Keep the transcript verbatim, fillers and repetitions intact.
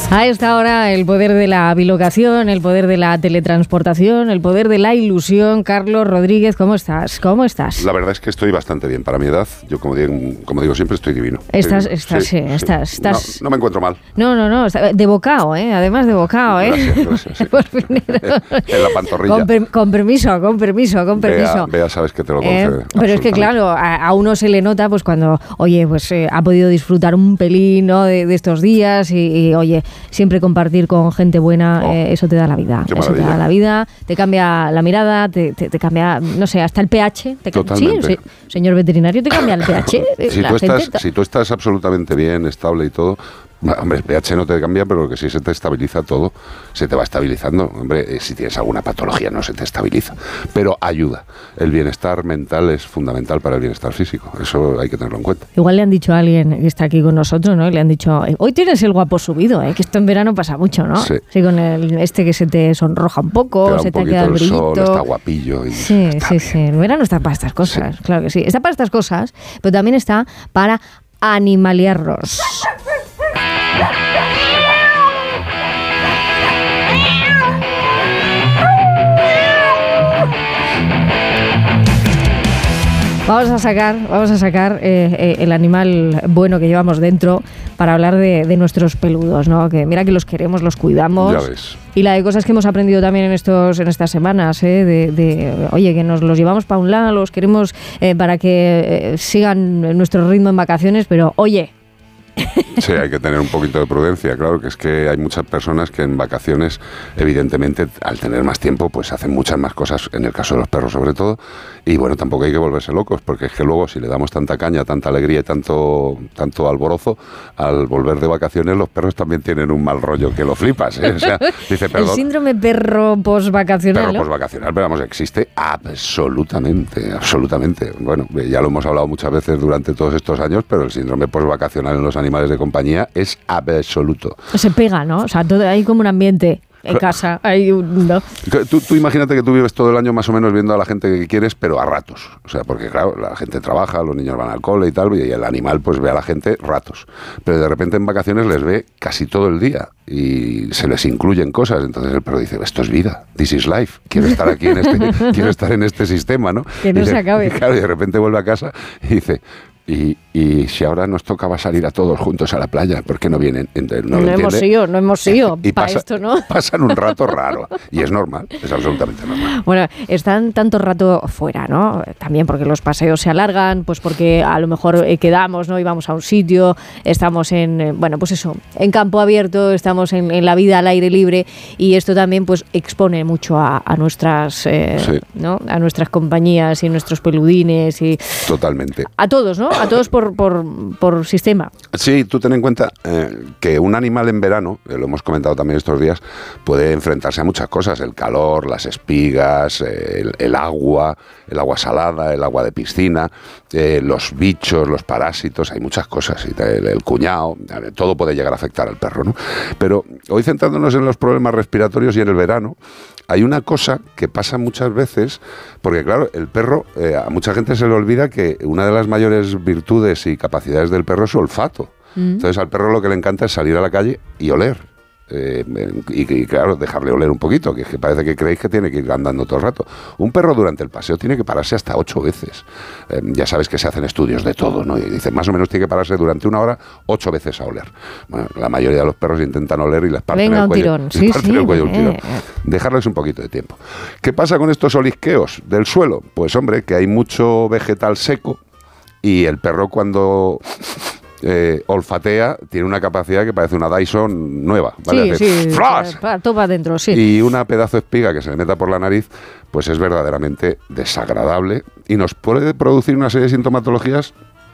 A esta hora, el poder de la bilocación, el poder de la teletransportación, el poder de la ilusión. Carlos Rodríguez, ¿cómo estás? ¿Cómo estás? La verdad es que estoy bastante bien para mi edad. Yo, como digo, como digo siempre, estoy divino. Estás, Estoy, estás, sí, sí, estás, sí. estás... No, no me encuentro mal. No, no, no, de bocado, ¿eh? Además de bocado, ¿eh? Gracias, gracias, sí. Por primero. En la pantorrilla. Con, per, con permiso, con permiso, con permiso. Vea, vea sabes que te lo eh, concede. Pero es que, claro, a, a uno se le nota pues cuando, oye, pues eh, ha podido disfrutar un pelín, ¿no? de, de estos días y, y, oye, siempre compartir con gente buena, oh, eh, eso te da la vida. Eso te da la vida, te cambia la mirada, te, te, te cambia, no sé, hasta el pH. Te Totalmente. Sí, señor veterinario, te cambia el pH. Si, tú estás, si tú estás absolutamente bien, estable y todo, hombre, el pH no te cambia, pero lo que sí se te estabiliza todo, se te va estabilizando. Hombre, si tienes alguna patología no se te estabiliza, pero ayuda. El bienestar mental es fundamental para el bienestar físico, eso hay que tenerlo en cuenta. Igual le han dicho a alguien que está aquí con nosotros, ¿no? Y le han dicho, hoy tienes el guapo subido, ¿eh? Que esto en verano pasa mucho, ¿no? Sí. Sí, con el este que se te sonroja un poco, te se un te queda el brillito. Sol, está guapillo. Y sí, está sí, bien. sí. El verano está para estas cosas, sí. Claro que sí. Está para estas cosas, pero también está para animaliarnos. Vamos a sacar, vamos a sacar eh, eh, el animal bueno que llevamos dentro para hablar de, de nuestros peludos, ¿no? Que mira que los queremos, los cuidamos. Ya ves. Y la de cosas que hemos aprendido también en estos en estas semanas, ¿eh? de, de, oye, que nos los llevamos para un lado, los queremos eh, para que eh, sigan nuestro ritmo en vacaciones, pero oye... Sí, hay que tener un poquito de prudencia, claro, que es que hay muchas personas que en vacaciones, evidentemente, al tener más tiempo, pues hacen muchas más cosas, en el caso de los perros sobre todo, y bueno, tampoco hay que volverse locos, porque es que luego si le damos tanta caña, tanta alegría y tanto, tanto alborozo, al volver de vacaciones los perros también tienen un mal rollo que lo flipas, ¿eh? O sea, dice, perdón, el síndrome perro posvacacional, perro ¿no? posvacacional, pero vamos, existe absolutamente, absolutamente. Bueno, ya lo hemos hablado muchas veces durante todos estos años, pero el síndrome posvacacional en los animales de compañía es absoluto. Se pega, ¿no? O sea, todo, hay como un ambiente en casa. Hay un, ¿no? tú, tú imagínate que tú vives todo el año más o menos viendo a la gente que quieres, pero a ratos. O sea, porque claro, la gente trabaja, los niños van al cole y tal, y el animal pues ve a la gente ratos. Pero de repente en vacaciones les ve casi todo el día y se les incluyen cosas. Entonces el perro dice, esto es vida, this is life. Quiero estar aquí en este, quiero estar en este sistema, ¿no? Que no y se de, acabe. Y claro, y de repente vuelve a casa y dice... Y, y si ahora nos tocaba salir a todos juntos a la playa, ¿por qué no vienen? Entonces, no no hemos ido, no hemos ido para pasa, esto, ¿no? Pasan un rato raro y es normal, es absolutamente normal. Bueno, están tanto rato fuera, ¿no? También porque los paseos se alargan, pues porque a lo mejor eh, quedamos, ¿no? Y vamos a un sitio, estamos en, eh, bueno, pues eso, en campo abierto, estamos en, en la vida al aire libre y esto también pues expone mucho a, a nuestras, eh, sí. ¿no? A nuestras compañías y nuestros peludines y... Totalmente. A todos, ¿no? A todos por, por, por sistema. Sí, tú ten en cuenta eh, que un animal en verano, eh, lo hemos comentado también estos días, puede enfrentarse a muchas cosas, el calor, las espigas, eh, el, el agua, el agua salada, el agua de piscina, eh, los bichos, los parásitos, hay muchas cosas, el, el cuñado, todo puede llegar a afectar al perro, ¿no? Pero hoy centrándonos en los problemas respiratorios y en el verano, hay una cosa que pasa muchas veces, porque claro, el perro, eh, a mucha gente se le olvida que una de las mayores virtudes y capacidades del perro es su olfato. Mm. Entonces al perro lo que le encanta es salir a la calle y oler. Eh, y, y claro, dejarle oler un poquito, que, que parece que creéis que tiene que ir andando todo el rato. Un perro durante el paseo tiene que pararse hasta ocho veces. Eh, ya sabes que se hacen estudios de todo, ¿no? Y dicen, más o menos tiene que pararse durante una hora ocho veces a oler. Bueno, la mayoría de los perros intentan oler y les parten Venga, el cuello. un tirón. Sí, parten sí, el cuello eh. un tirón. Dejarles un poquito de tiempo. ¿Qué pasa con estos olisqueos del suelo? Pues hombre, que hay mucho vegetal seco y el perro cuando... Eh, olfatea, tiene una capacidad que parece una Dyson nueva, ¿vale? Sí, Hace sí, ¡flash! Todo para adentro, sí. Y una pedazo de espiga que se le meta por la nariz, pues es verdaderamente desagradable y nos puede producir una serie de sintomatologías